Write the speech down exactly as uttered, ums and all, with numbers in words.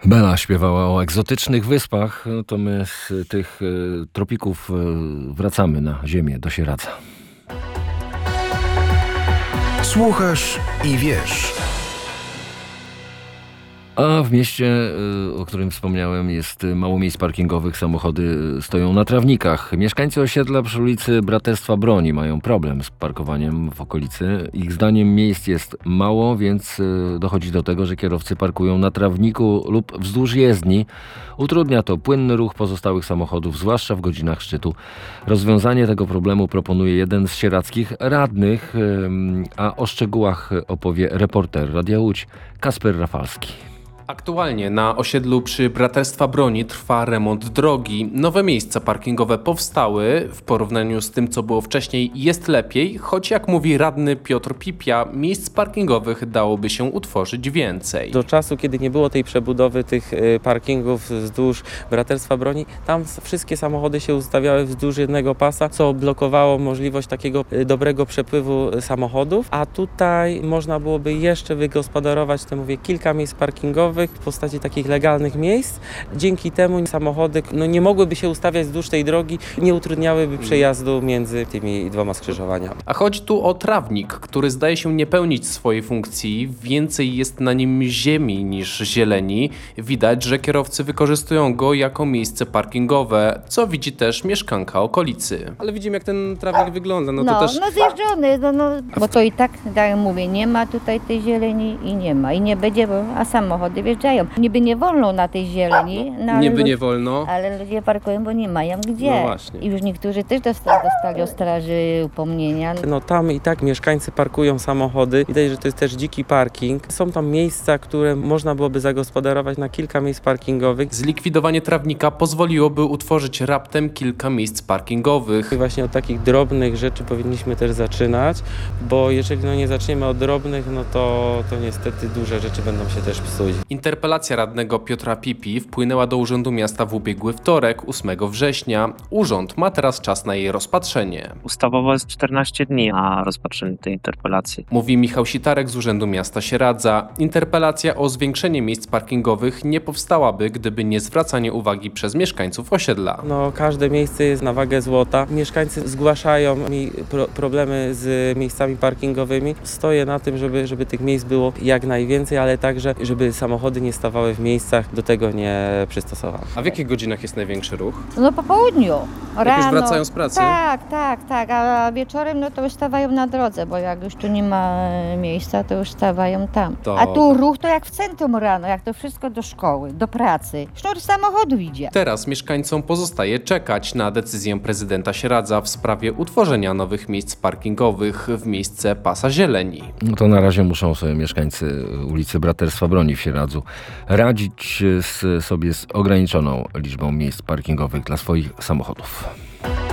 Bela śpiewała o egzotycznych wyspach, no to my z tych y, tropików y, wracamy na ziemię, do Sieradza. Słuchasz i wiesz. A w mieście, o którym wspomniałem, jest mało miejsc parkingowych, samochody stoją na trawnikach. Mieszkańcy osiedla przy ulicy Braterstwa Broni mają problem z parkowaniem w okolicy. Ich zdaniem miejsc jest mało, więc dochodzi do tego, że kierowcy parkują na trawniku lub wzdłuż jezdni. Utrudnia to płynny ruch pozostałych samochodów, zwłaszcza w godzinach szczytu. Rozwiązanie tego problemu proponuje jeden z sieradzkich radnych, a o szczegółach opowie reporter Radia Łódź Kasper Rafalski. Aktualnie na osiedlu przy Braterstwa Broni trwa remont drogi. Nowe miejsca parkingowe powstały. W porównaniu z tym, co było wcześniej, jest lepiej, choć jak mówi radny Piotr Pipia, miejsc parkingowych dałoby się utworzyć więcej. Do czasu, kiedy nie było tej przebudowy tych parkingów wzdłuż Braterstwa Broni, tam wszystkie samochody się ustawiały wzdłuż jednego pasa, co blokowało możliwość takiego dobrego przepływu samochodów, a tutaj można byłoby jeszcze wygospodarować, to mówię, kilka miejsc parkingowych w postaci takich legalnych miejsc. Dzięki temu samochody no, nie mogłyby się ustawiać wzdłuż tej drogi, nie utrudniałyby przejazdu między tymi dwoma skrzyżowaniami. A chodzi tu o trawnik, który zdaje się nie pełnić swojej funkcji. Więcej jest na nim ziemi niż zieleni. Widać, że kierowcy wykorzystują go jako miejsce parkingowe, co widzi też mieszkanka okolicy. Ale widzimy, jak ten trawnik wygląda. No, No, to też... no zjeżdżony, no, no, bo to i tak, tak jak mówię, nie ma tutaj tej zieleni i nie ma. I nie będzie, bo, a samochody wjeżdżają. Niby nie wolno na tej zieleni. No, ale Niby lud- nie wolno. Ale ludzie parkują, bo nie mają gdzie. No właśnie. I już niektórzy też dostali, dostali od straży upomnienia. No tam i tak mieszkańcy parkują samochody. Widać, że to jest też dziki parking. Są tam miejsca, które można byłoby zagospodarować na kilka miejsc parkingowych. Zlikwidowanie trawnika pozwoliłoby utworzyć raptem kilka miejsc parkingowych. I właśnie od takich drobnych rzeczy powinniśmy też zaczynać, bo jeżeli no nie zaczniemy od drobnych, no to, to niestety duże rzeczy będą się też psuć. Interpelacja radnego Piotra Pipi wpłynęła do Urzędu Miasta w ubiegły wtorek, ósmego września. Urząd ma teraz czas na jej rozpatrzenie. Ustawowo jest czternaście dni na rozpatrzenie tej interpelacji. Mówi Michał Sitarek z Urzędu Miasta Sieradza. Interpelacja o zwiększenie miejsc parkingowych nie powstałaby, gdyby nie zwracanie uwagi przez mieszkańców osiedla. No, każde miejsce jest na wagę złota. Mieszkańcy zgłaszają mi pro- problemy z miejscami parkingowymi. Stoję na tym, żeby, żeby tych miejsc było jak najwięcej, ale także, żeby samochody nie stawały w miejscach do tego nie przystosowane. A w jakich godzinach jest największy ruch? No po południu, rano. już wracają z pracy? Tak, tak, tak, a wieczorem no to już stawają na drodze, bo jak już tu nie ma miejsca, to już stawają tam. Dobra. A tu ruch to jak w centrum rano, jak to wszystko do szkoły, do pracy. Sznur samochodu idzie. Teraz mieszkańcom pozostaje czekać na decyzję prezydenta Sieradza w sprawie utworzenia nowych miejsc parkingowych w miejsce pasa zieleni. No to na razie muszą sobie mieszkańcy ulicy Braterstwa Broni w Sieradzu radzić z, sobie z ograniczoną liczbą miejsc parkingowych dla swoich samochodów.